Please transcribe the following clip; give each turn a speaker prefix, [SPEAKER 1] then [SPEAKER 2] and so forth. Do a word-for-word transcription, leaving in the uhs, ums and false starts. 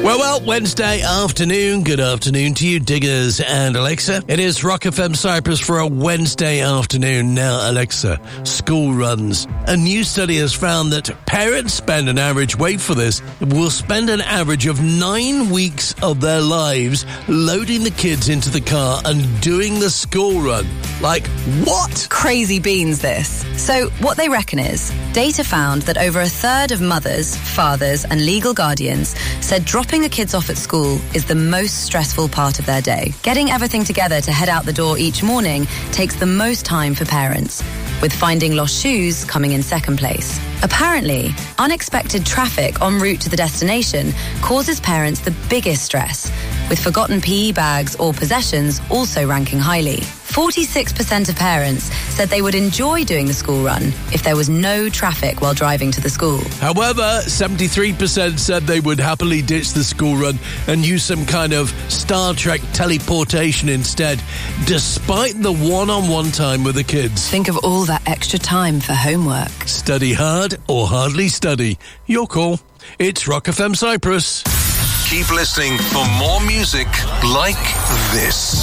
[SPEAKER 1] Well, well, Wednesday afternoon. Good afternoon to you, Diggers and Alexa. It is Rock F M Cyprus for a Wednesday afternoon. Now, Alexa, school runs. A new study has found that parents spend an average, wait for this, will spend an average of nine weeks of their lives loading the kids into the car and doing the school run. Like, what?
[SPEAKER 2] Crazy beans, this. So, what they reckon is, data found that over a third of mothers, fathers, and legal guardians said dropping the kids off at school is the most stressful part of their day. Getting everything together to head out the door each morning takes the most time for parents, with finding lost shoes coming in second place. Apparently, unexpected traffic en route to the destination causes parents the biggest stress, with forgotten P E bags or possessions also ranking highly. forty-six percent of parents said they would enjoy doing the school run if there was no traffic while driving to the school.
[SPEAKER 1] However, seventy-three percent said they would happily ditch the school run and use some kind of Star Trek teleportation instead, despite the one-on-one time with the kids.
[SPEAKER 2] Think of all that extra time for homework.
[SPEAKER 1] Study hard or hardly study. Your call. It's Rock F M Cyprus.
[SPEAKER 3] Keep listening for more music like this.